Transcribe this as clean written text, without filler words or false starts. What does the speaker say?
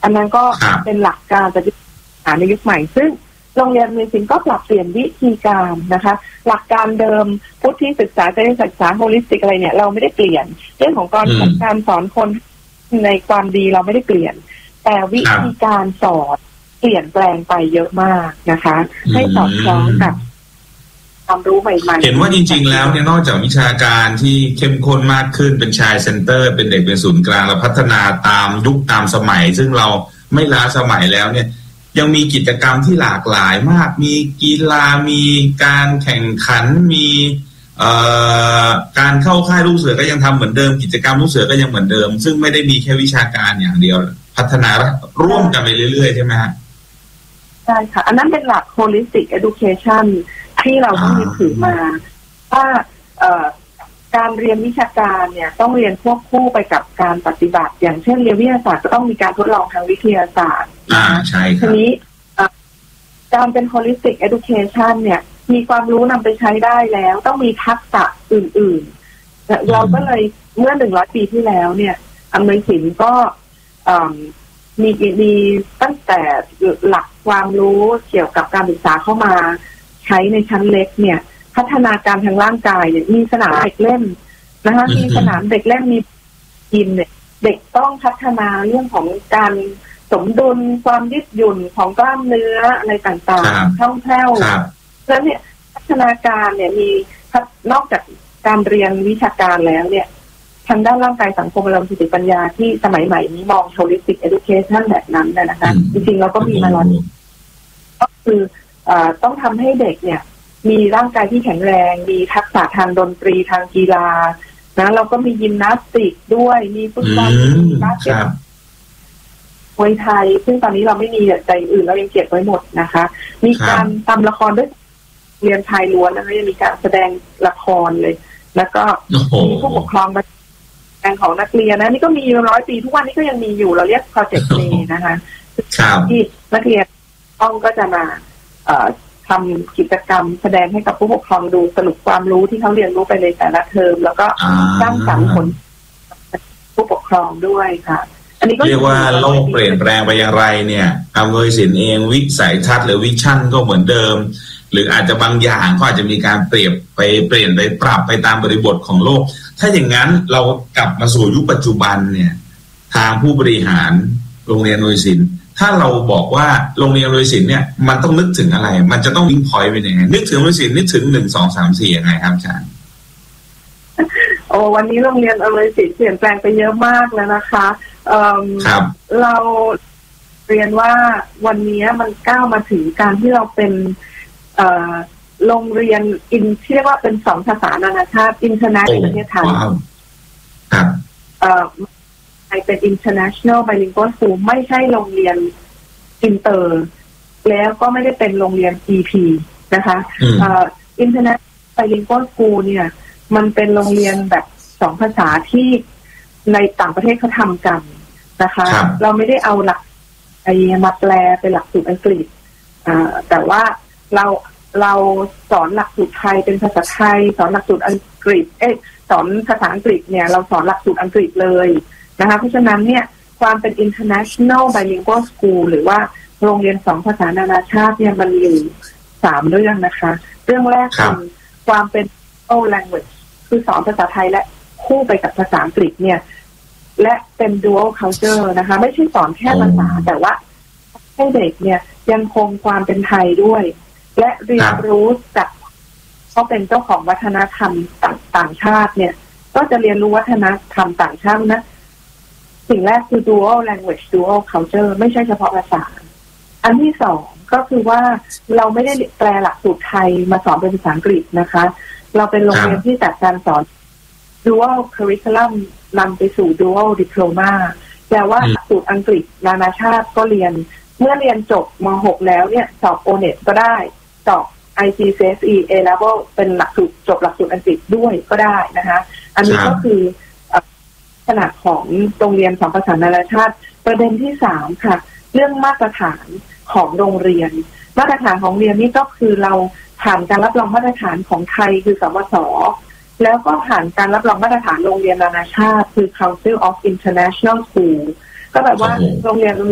อันนั้นก็เป็นหลักการปฏิบัติในยุคใหม่ซึ่งโรงเรียนมีสิ่งก็ปรับเปลี่ยนวิธีการนะคะหลักการเดิมพุทธิศึกษาจริยศึกษาโฮลิสติกอะไรเนี่ยเราไม่ได้เปลี่ยนเรื่องของการสอนคนในความดีเราไม่ได้เปลี่ยนแต่วิธีการสอนเปลี่ยนแปลงไปเยอะมากนะคะให้สอดคล้องกับความรู้ใหม่ๆเห็นว่าจริงๆแล้วเนี่ยนอกจากวิชาการที่เข้มข้นมากขึ้นเป็นชายเซ็นเตอร์เป็นเด็กเป็นศูนย์กลางเราพัฒนาตามยุคตามสมัยซึ่งเราไม่ล้าสมัยแล้วเนี่ยยังมีกิจกรรมที่หลากหลายมากมีกีฬามีการแข่งขันมีการเข้าค่ายลูกเสือก็ยังทำเหมือนเดิมกิจกรรมลูกเสือก็ยังเหมือนเดิมซึ่งไม่ได้มีแค่วิชาการอย่างเดียวพัฒนาร่วมกันไปเรื่อยๆใช่ไหมฮะใช่ค่ะอันนั้นเป็นหลัก holistic education ที่เราต้องยึดถือมาว่าการเรียนวิชาการเนี่ยต้องเรียนควบคู่ไปกับการปฏิบัติอย่างเช่นเรียนวิทยาศาสตร์ก็ต้องมีการทดลองทางวิทยาศาสตร์ใช่ครับทีนี้การเป็น holistic education เนี่ยมีความรู้นำไปใช้ได้แล้วต้องมีทักษะอื่นๆเราก็เลยเมื่อ100 ปีที่แล้วเนี่ยอำนวยสินก็มีตั้งแต่หลักความรู้เกี่ยวกับการศึกษาเข้ามาใช้ในชั้นเล็กเนี่ยพัฒนาการทางร่างกายเนี่ยมีสนามเด็กเล่นนะคะมีสนามเด็กเล่นมียิมเนี่ยเด็กต้องพัฒนาเรื่องของการสมดุลความยืดหยุ่นของกล้ามเนื้ออะไรต่างๆคล่องแคล่วแล้วเนี่ยพัฒนาการเนี่ยมีนอกจากการเรียนวิชาการแล้วเนี่ยทางด้านร่างกายสังคมอารมณ์สติปัญญาที่สมัยใหม่นี้มอง holistic education แบบนั้นนะคะจริงๆเราก็มีมาแล้วก็คือต้องทำให้เด็กเนี่ยมีร่างกายที่แข็งแรงมีทักษะทางดนตรีทางกีฬานะเราก็มียิมนาสติกด้วยมีฟุตบอลมีบาสเกตบอลมวยไทยซึ่งตอนนี้เราไม่มีแต่อื่นเรายังเก็บไว้หมดนะคะมีการทำละครด้วยเรียนไทยล้วนนะคะยังมีการแสดงละครเลยแล้วก็มีผู้ปกครองมาการของนักเรียนนะนี่ก็มี100 ปีทุกวันนี้ก็ยังมีอยู่เราเรียก Project Play นะคะที่นักเรียนต้องก็จะมาทำกิจกรรมแสดงให้กับผู้ปกครองดูสรุปความรู้ที่เขาเรียนรู้ไปในแต่ละเทอมแล้วก็สร้างสรรค์ผลผู้ปกครองด้วยค่ะอันนี้ก็เรียกว่าโลกเปลี่ยนแปลงไปอย่างไรเนี่ยอำนวยสินเองวิสัยทัศน์หรือวิชั่นก็เหมือนเดิมหรืออาจจะบางอย่างก็อาจจะมีการเปลี่ยนไปปรับไปตามบริบทของโลกถ้าอย่างนั้นเรากลับมาสู่ยุคปัจจุบันเนี่ยทางผู้บริหารโรงเรียนอำนวยสินถ้าเราบอกว่าโรงเรียนอำนวยสินเนี่ยมันต้องนึกถึงอะไรมันจะต้องลิงก์พอยต์ไปยังไงนึกถึงอำนวยสินนึกถึง1 2 3 4ยังไงครับอาจารย์โอ้วันนี้โรงเรียนอำนวยสินเปลี่ยนแปลงไปเยอะมากแล้วนะคะเราเรียนว่าวันนี้มันก้าวมาถึงการที่เราเป็นโรงเรียนที่เรียกว่าเป็น2 ภาษานานาชาติ International ในประเทศไทยไทยเป็น International Bilingual School ไม่ใช่โรงเรียนอินเตอร์แล้วก็ไม่ได้เป็นโรงเรียน EP นะคะInternational Bilingual School เนี่ยมันเป็นโรงเรียนแบบ2 ภาษาที่ในต่างประเทศเขาทำกันนะคะเราไม่ได้เอาหลักมาแปลเป็นหลักสูตรอังกฤษแต่ว่าเราสอนหลักสูตรไทยเป็นภาษาไทยสอนหลักสูตรอังกฤษสอนภาษาอังกฤษเนี่ยเราสอนหลักสูตรอังกฤษเลยนะคะเพราะฉะนั้นเนี่ยความเป็น international bilingual school หรือว่าโรงเรียน2 ภาษานานาชาติเนี่ยมันอยู่3 เรื่องนะคะเรื่องแรกคือความเป็น dual language คือสอนภาษาไทยและคู่ไปกับภาษาอังกฤษเนี่ยและเป็น dual culture นะคะไม่ใช่สอนแค่ภาษาแต่ว่าให้เด็กเนี่ยยังคงความเป็นไทยด้วยและเรียนรู้จากเขาเป็นเจ้าของวัฒนธรรมต่างชาติเนี่ยก็จะเรียนรู้วัฒนธรรมต่างชาตินะสิ่งแรกคือ dual language dual culture ไม่ใช่เฉพาะภาษาอันที่2ก็คือว่าเราไม่ได้แปลหลักสูตรไทยมาสอนเป็นภาษาอังกฤษนะคะเราเป็นโรงเรียนที่จัดการสอน dual curriculum นำไปสู่ dual diploma แปลว่าหลักสูตรอังกฤษนานาชาติก็เรียนเมื่อเรียนจบม.6 แล้วเนี่ยสอบ O-NET ก็ได้สอบ IGCSE A-Level เป็นหลักสูตรจบหลักสูตรอังกฤษด้วยก็ได้นะคะอันนี้ก็คือขนาดของโรงเรียน2 ภาษานานาชาติประเด็นที่3ค่ะเรื่องมาตรฐานของโรงเรียนมาตรฐานของเรียนนี่ก็คือเราผ่านการรับรองมาตรฐานของไทยคือสวส.แล้วก็ผ่านการรับรองมาตรฐานโรงเรียนนานาชาติคือ Council of International School ก็แบบว่าโรงเรียน